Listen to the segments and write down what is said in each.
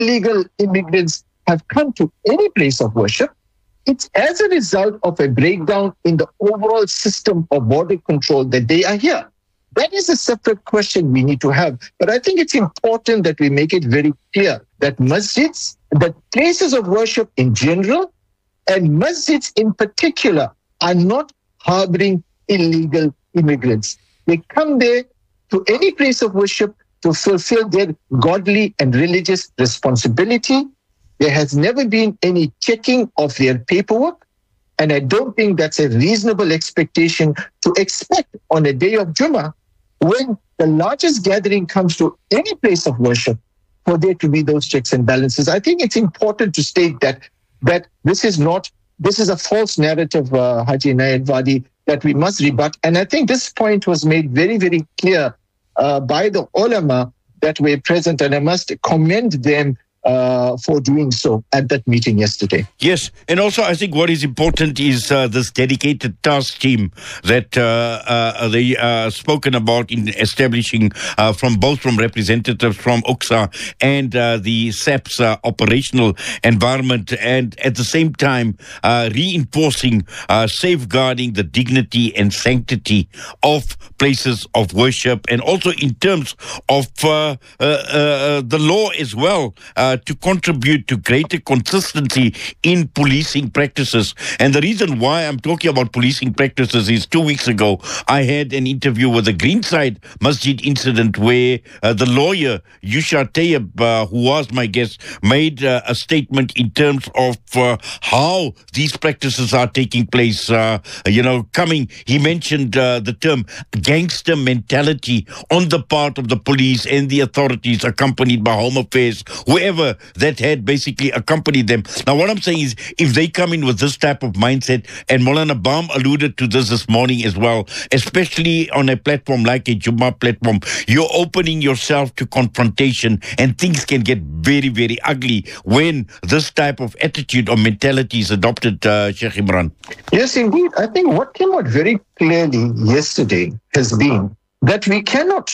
illegal immigrants have come to any place of worship, it's as a result of a breakdown in the overall system of border control that they are here. That is a separate question we need to have. But I think it's important that we make it very clear that masjids, that places of worship in general, and masjids in particular, are not harboring illegal immigrants. They come there to any place of worship to fulfill their godly and religious responsibility. There has never been any checking of their paperwork. And I don't think that's a reasonable expectation to expect on a day of Jummah, when the largest gathering comes to any place of worship, for there to be those checks and balances. I think it's important to state that this is a false narrative, Haji Nayed Wadi, that we must rebut. And I think this point was made very, very clear by the ulama that were present, and I must commend them for doing so at that meeting yesterday. Yes, and also I think what is important is this dedicated task team that they spoken about in establishing from representatives from UXA and the SAP's operational environment, and at the same time reinforcing, safeguarding the dignity and sanctity of places of worship, and also in terms of the law as well, to contribute to greater consistency in policing practices. And the reason why I'm talking about policing practices is 2 weeks ago, I had an interview with the Greenside Masjid incident where the lawyer, Yusha Tayyib, who was my guest, made a statement in terms of how these practices are taking place. He mentioned the term gangster mentality on the part of the police and the authorities, accompanied by Home Affairs, whoever that had basically accompanied them. Now, what I'm saying is, if they come in with this type of mindset, and Maulana Baam alluded to this morning as well, especially on a platform like a Jummah platform, you're opening yourself to confrontation, and things can get very, very ugly when this type of attitude or mentality is adopted, Sheikh Imran. Yes, indeed. I think what came out very clearly yesterday has been that we cannot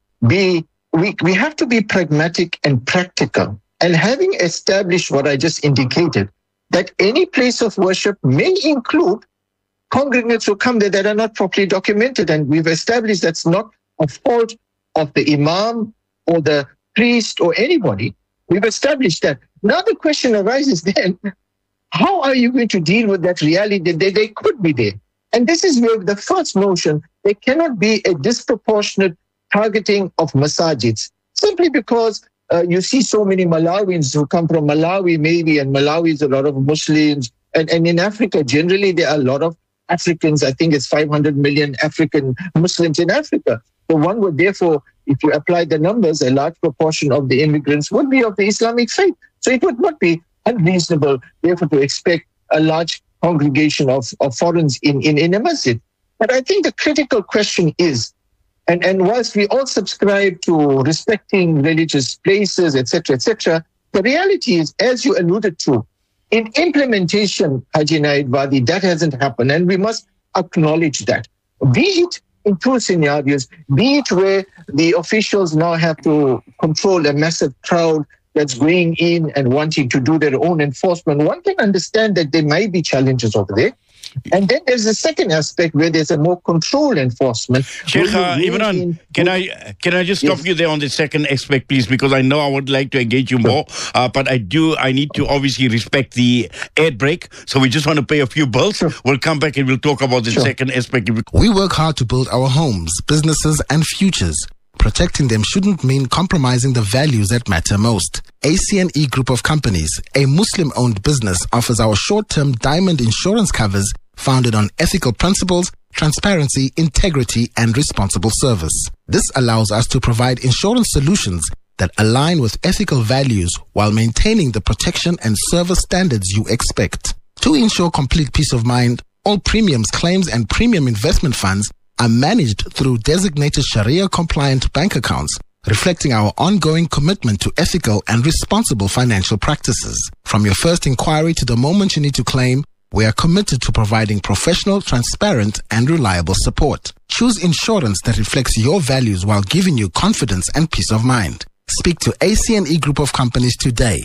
be, we have to be pragmatic and practical. And having established what I just indicated, that any place of worship may include congregants who come there that are not properly documented. And we've established that's not a fault of the imam or the priest or anybody. We've established that. Now the question arises then, how are you going to deal with that reality that they could be there? And this is where the first notion, there cannot be a disproportionate targeting of masajids, simply because you see so many Malawians who come from Malawi maybe, and Malawi is a lot of Muslims. And in Africa, generally, there are a lot of Africans. I think it's 500 million African Muslims in Africa. So one would therefore, if you apply the numbers, a large proportion of the immigrants would be of the Islamic faith. So it would not be unreasonable, therefore, to expect a large congregation of foreigners in a masjid. But I think the critical question is, and whilst we all subscribe to respecting religious places, etc., the reality is, as you alluded to, in implementation, Haji Nayed Wadi, that hasn't happened, and we must acknowledge that. Be it in two scenarios, be it where the officials now have to control a massive crowd that's going in and wanting to do their own enforcement. One can understand that there might be challenges over there. And then there's a second aspect where there's a more controlled enforcement. Sheikh Imran, can I just stop you there on the second aspect, please? Because I know I would like to engage you more, but I need to obviously respect the ad break. So we just want to pay a few bills. Sure. We'll come back and we'll talk about the second aspect. We work hard to build our homes, businesses, and futures. Protecting them shouldn't mean compromising the values that matter most. ACNE Group of Companies, a Muslim-owned business, offers our short-term diamond insurance covers founded on ethical principles, transparency, integrity, and responsible service. This allows us to provide insurance solutions that align with ethical values while maintaining the protection and service standards you expect. To ensure complete peace of mind, all premiums, claims, and premium investment funds are managed through designated Sharia-compliant bank accounts, reflecting our ongoing commitment to ethical and responsible financial practices. From your first inquiry to the moment you need to claim, we are committed to providing professional, transparent, and reliable support. Choose insurance that reflects your values while giving you confidence and peace of mind. Speak to ACNE Group of Companies today